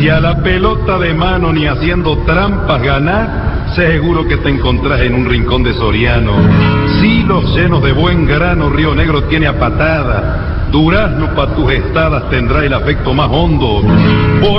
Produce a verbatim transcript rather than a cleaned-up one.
Y a la pelota de mano ni haciendo trampas ganar, seguro que te encontrás en un rincón de Soriano. Silos llenos de buen grano, Río Negro tiene a patada. Durazno pa' tus estadas tendrá el afecto más hondo.